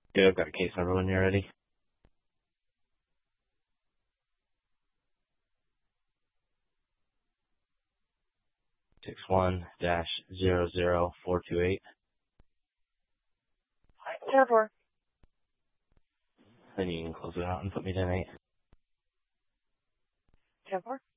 Good, I've got a case number when you're ready. 61-00428. 10-4. Then you can close it out and put me down 8. 10-4.